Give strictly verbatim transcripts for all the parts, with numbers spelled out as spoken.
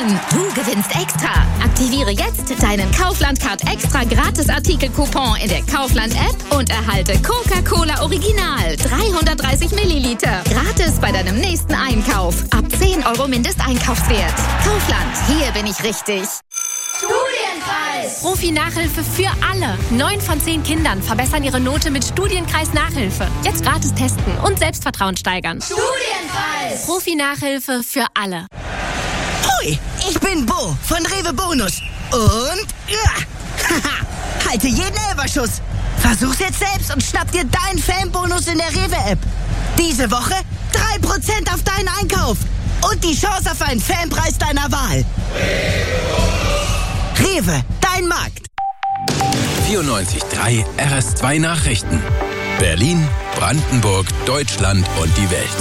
gewinnen. Du gewinnst extra. Aktiviere jetzt deinen Kaufland-Card extra Gratis-Artikel-Coupon in der Kaufland-App und erhalte Coca-Cola Original dreihundertdreißig Milliliter gratis bei deinem nächsten Einkauf. Ab zehn Euro Mindesteinkaufswert. Kaufland, hier bin ich richtig. Studienkreis! Profi-Nachhilfe für alle. Neun von zehn Kindern verbessern ihre Note mit Studienkreis-Nachhilfe. Jetzt gratis testen und Selbstvertrauen steigern. Studienkreis! Profi-Nachhilfe für alle. Hui, ich bin Bo von Rewe Bonus. Und ja, halte jeden Elferschuss. Versuch's jetzt selbst und schnapp dir deinen Fanbonus in der Rewe-App. Diese Woche drei Prozent auf deinen Einkauf. Und die Chance auf einen Fanpreis deiner Wahl. Rewe, dein Markt. vierundneunzig Komma drei R S zwei Nachrichten. Berlin, Brandenburg, Deutschland und die Welt.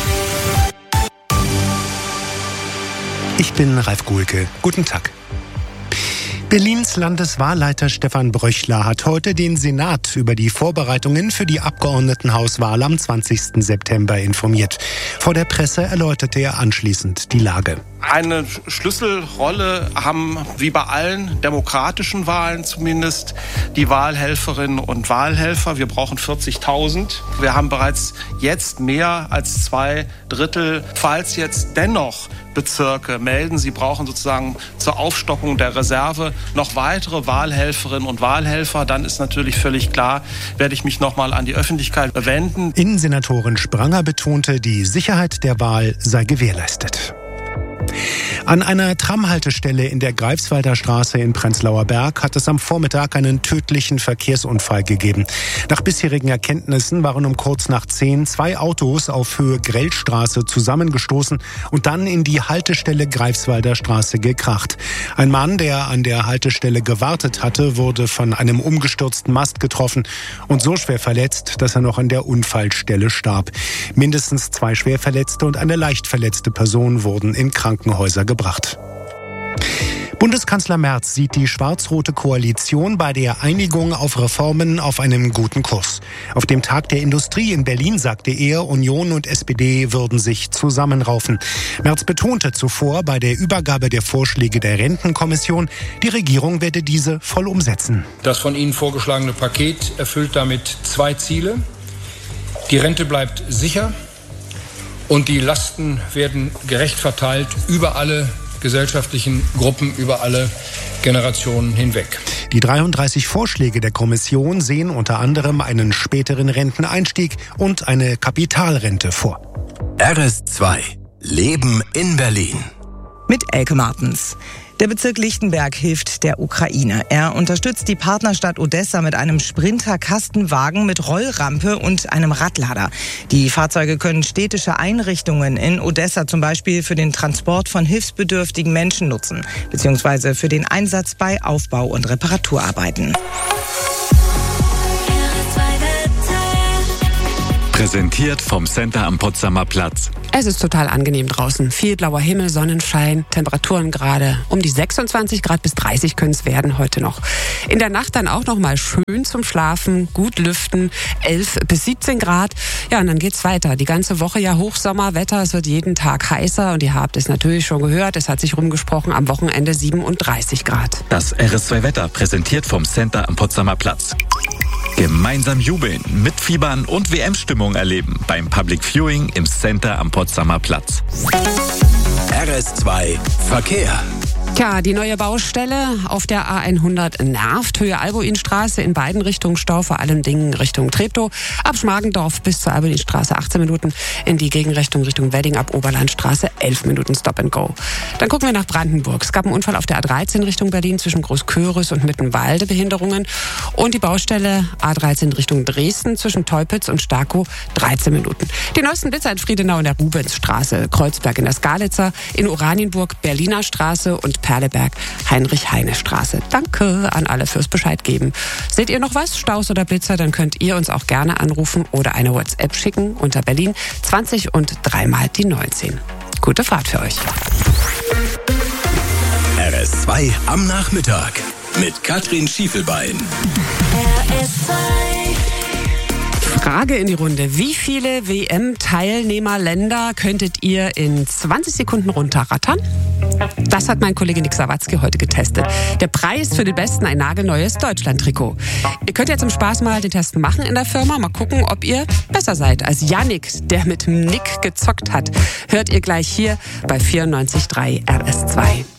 Ich bin Ralf Guhlke. Guten Tag. Berlins Landeswahlleiter Stefan Bröchler hat heute den Senat über die Vorbereitungen für die Abgeordnetenhauswahl am zwanzigsten September informiert. Vor der Presse erläuterte er anschließend die Lage. Eine Schlüsselrolle haben, wie bei allen demokratischen Wahlen zumindest, die Wahlhelferinnen und Wahlhelfer. Wir brauchen vierzigtausend. Wir haben bereits jetzt mehr als zwei Drittel. Falls jetzt dennoch Bezirke melden, sie brauchen sozusagen zur Aufstockung der Reserve noch weitere Wahlhelferinnen und Wahlhelfer, dann ist natürlich völlig klar, werde ich mich nochmal an die Öffentlichkeit wenden. Innensenatorin Spranger betonte, die Sicherheit der Wahl sei gewährleistet. An einer Tramhaltestelle in der Greifswalder Straße in Prenzlauer Berg hat es am Vormittag einen tödlichen Verkehrsunfall gegeben. Nach bisherigen Erkenntnissen waren um kurz nach zehn zwei Autos auf Höhe Grellstraße zusammengestoßen und dann in die Haltestelle Greifswalder Straße gekracht. Ein Mann, der an der Haltestelle gewartet hatte, wurde von einem umgestürzten Mast getroffen und so schwer verletzt, dass er noch an der Unfallstelle starb. Mindestens zwei Schwerverletzte und eine leicht verletzte Person wurden in Krankenhäuser gebracht. Bundeskanzler Merz sieht die schwarz-rote Koalition bei der Einigung auf Reformen auf einem guten Kurs. Auf dem Tag der Industrie in Berlin sagte er, Union und S P D würden sich zusammenraufen. Merz betonte zuvor bei der Übergabe der Vorschläge der Rentenkommission, die Regierung werde diese voll umsetzen. Das von Ihnen vorgeschlagene Paket erfüllt damit zwei Ziele. Die Rente bleibt sicher und die Lasten werden gerecht verteilt über alle gesellschaftlichen Gruppen, über alle Generationen hinweg. Die dreiunddreißig Vorschläge der Kommission sehen unter anderem einen späteren Renteneinstieg und eine Kapitalrente vor. R S zwei. Leben in Berlin. Mit Elke Martens. Der Bezirk Lichtenberg hilft der Ukraine. Er unterstützt die Partnerstadt Odessa mit einem Sprinter-Kastenwagen mit Rollrampe und einem Radlader. Die Fahrzeuge können städtische Einrichtungen in Odessa zum Beispiel für den Transport von hilfsbedürftigen Menschen nutzen, beziehungsweise für den Einsatz bei Aufbau- und Reparaturarbeiten. Präsentiert vom Center am Potsdamer Platz. Es ist total angenehm draußen. Viel blauer Himmel, Sonnenschein, Temperaturen gerade um die sechsundzwanzig Grad bis dreißig können es werden heute noch. In der Nacht dann auch noch mal schön zum Schlafen, gut lüften, elf bis siebzehn Grad. Ja, und dann geht's weiter. Die ganze Woche ja Hochsommerwetter. Es wird jeden Tag heißer und ihr habt es natürlich schon gehört. Es hat sich rumgesprochen, am Wochenende siebenunddreißig Grad. Das R S zwei Wetter präsentiert vom Center am Potsdamer Platz. Gemeinsam jubeln, mitfiebern und W M-Stimmung erleben beim Public Viewing im Center am Potsdamer Platz. R S zwei Verkehr. Tja, die neue Baustelle auf der A hundert nervt. Höhe Albuinstraße in beiden Richtungen Stau, vor allem Dingen Richtung Treptow. Ab Schmargendorf bis zur Albuinstraße achtzehn Minuten. In die Gegenrichtung Richtung Wedding ab Oberlandstraße elf Minuten Stop and Go. Dann gucken wir nach Brandenburg. Es gab einen Unfall auf der A dreizehn Richtung Berlin zwischen Großköris und Mittenwalde, Behinderungen. Und die Baustelle A dreizehn Richtung Dresden zwischen Teupitz und Starkow dreizehn Minuten. Die neuesten Blitzer in Friedenau in der Rubensstraße, Kreuzberg in der Skalitzer, in Oranienburg Berliner Straße und Perleberg Heinrich-Heine-Straße. Danke an alle fürs Bescheid geben. Seht ihr noch was, Staus oder Blitzer, dann könnt ihr uns auch gerne anrufen oder eine WhatsApp schicken unter Berlin zwanzig und dreimal die neunzehn. Gute Fahrt für euch. R S zwei am Nachmittag mit Katrin Schiefelbein. R S zwei. Frage in die Runde. Wie viele W M-Teilnehmerländer könntet ihr in zwanzig Sekunden runterrattern? Das hat mein Kollege Nick Sawatzki heute getestet. Der Preis für den Besten, ein nagelneues Deutschland-Trikot. Ihr könnt ja zum Spaß mal den Test machen in der Firma. Mal gucken, ob ihr besser seid als Yannick, der mit Nick gezockt hat. Hört ihr gleich hier bei vierundneunzig Komma drei R S zwei.